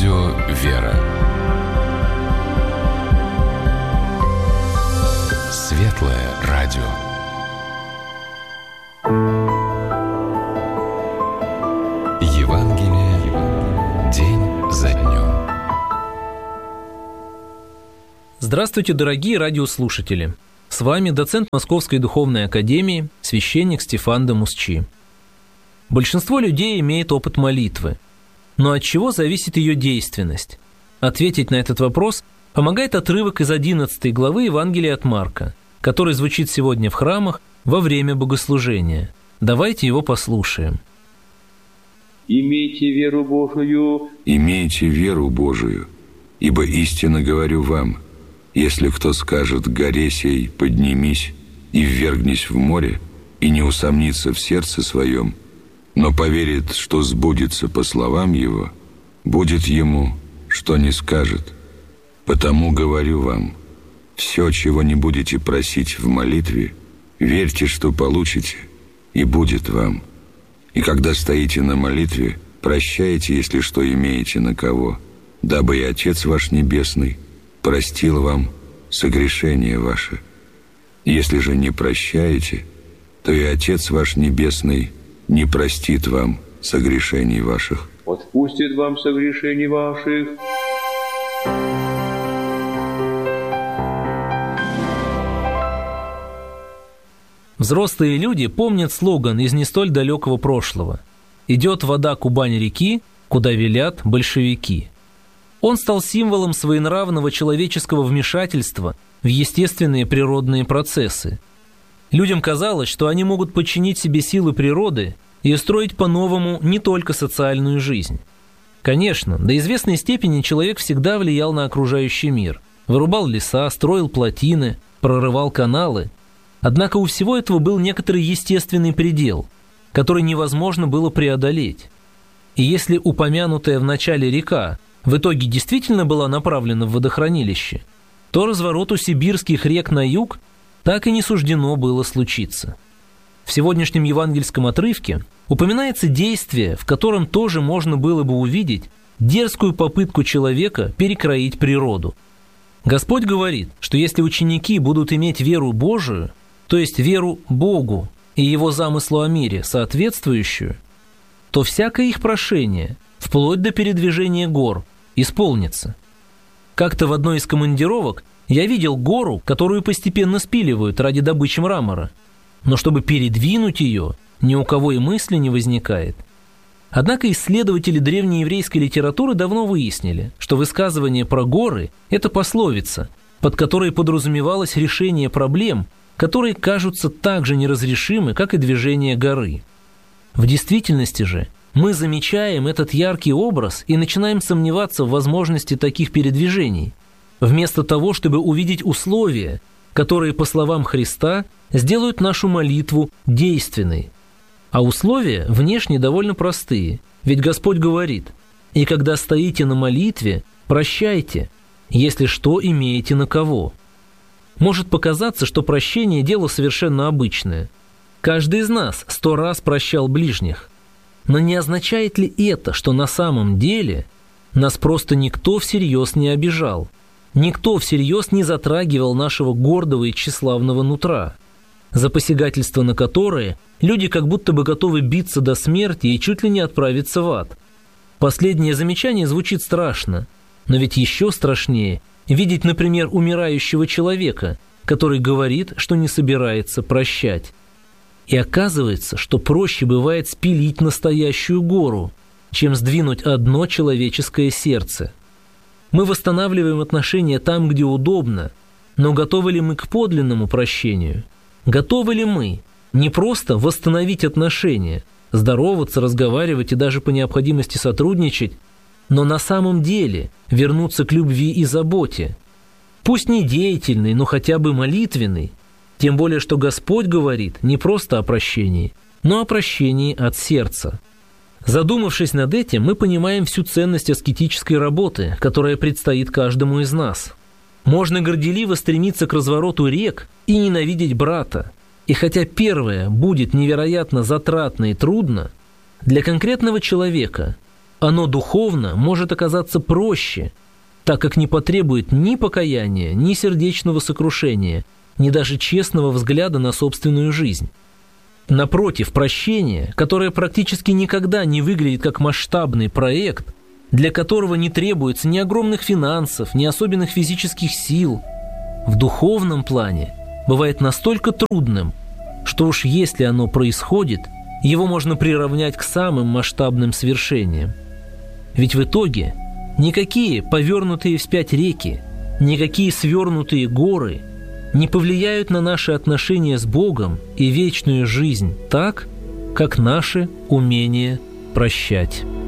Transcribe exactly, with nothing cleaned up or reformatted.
Радио «Вера». Светлое радио. Евангелие день за днем. Здравствуйте, дорогие радиослушатели! С вами доцент Московской духовной академии, священник Стефан де Мусчи. Большинство людей имеет опыт молитвы. Но от чего зависит ее действенность? Ответить на этот вопрос помогает отрывок из одиннадцатой главы Евангелия от Марка, который звучит сегодня в храмах во время богослужения. Давайте его послушаем. «Имейте веру Божию». «Имейте веру Божию, ибо истинно говорю вам, если кто скажет горе сей, поднимись и ввергнись в море, и не усомнится в сердце своем, но поверит, что сбудется по словам его, будет ему, что не скажет. Потому говорю вам, все, чего не будете просить в молитве, верьте, что получите, и будет вам. И когда стоите на молитве, прощайте, если что имеете на кого, дабы и Отец ваш Небесный простил вам согрешения ваши. Если же не прощаете, то и Отец ваш Небесный не простит вам согрешений ваших». «Отпустит вам согрешений ваших». Взрослые люди помнят слоган из не столь далекого прошлого: «Идет вода Кубань реки, куда велят большевики». Он стал символом своенравного человеческого вмешательства в естественные природные процессы. Людям казалось, что они могут подчинить себе силы природы и устроить по-новому не только социальную жизнь. Конечно, до известной степени человек всегда влиял на окружающий мир, вырубал леса, строил плотины, прорывал каналы. Однако у всего этого был некоторый естественный предел, который невозможно было преодолеть. И если упомянутая в начале река в итоге действительно была направлена в водохранилище, то развороту сибирских рек на юг так и не суждено было случиться. В сегодняшнем евангельском отрывке упоминается действие, в котором тоже можно было бы увидеть дерзкую попытку человека перекроить природу. Господь говорит, что если ученики будут иметь веру Божию, то есть веру Богу и Его замыслу о мире соответствующую, то всякое их прошение, вплоть до передвижения гор, исполнится. Как-то в одной из командировок я видел гору, которую постепенно спиливают ради добычи мрамора, но чтобы передвинуть ее, ни у кого и мысли не возникает. Однако исследователи древнееврейской литературы давно выяснили, что высказывание про горы – это пословица, под которой подразумевалось решение проблем, которые кажутся так же неразрешимы, как и движение горы. В действительности же мы замечаем этот яркий образ и начинаем сомневаться в возможности таких передвижений, вместо того, чтобы увидеть условия, которые, по словам Христа, сделают нашу молитву действенной. А условия внешне довольно простые, ведь Господь говорит: «И когда стоите на молитве, прощайте, если что имеете на кого». Может показаться, что прощение – дело совершенно обычное. Каждый из нас сто раз прощал ближних. Но не означает ли это, что на самом деле нас просто никто всерьез не обижал? Никто всерьез не затрагивал нашего гордого и тщеславного нутра, за посягательство на которое люди как будто бы готовы биться до смерти и чуть ли не отправиться в ад. Последнее замечание звучит страшно, но ведь еще страшнее видеть, например, умирающего человека, который говорит, что не собирается прощать. И оказывается, что проще бывает спилить настоящую гору, чем сдвинуть одно человеческое сердце. Мы восстанавливаем отношения там, где удобно, но готовы ли мы к подлинному прощению? Готовы ли мы не просто восстановить отношения, здороваться, разговаривать и даже по необходимости сотрудничать, но на самом деле вернуться к любви и заботе? Пусть не деятельный, но хотя бы молитвенный, тем более, что Господь говорит не просто о прощении, но о прощении от сердца. Задумавшись над этим, мы понимаем всю ценность аскетической работы, которая предстоит каждому из нас. Можно горделиво стремиться к развороту рек и ненавидеть брата. И хотя первое будет невероятно затратно и трудно, для конкретного человека оно духовно может оказаться проще, так как не потребует ни покаяния, ни сердечного сокрушения, ни даже честного взгляда на собственную жизнь. Напротив, прощение, которое практически никогда не выглядит как масштабный проект, для которого не требуется ни огромных финансов, ни особенных физических сил, в духовном плане бывает настолько трудным, что уж если оно происходит, его можно приравнять к самым масштабным свершениям. Ведь в итоге никакие повернутые вспять реки, никакие свернутые горы не повлияют на наши отношения с Богом и вечную жизнь так, как наше умение прощать.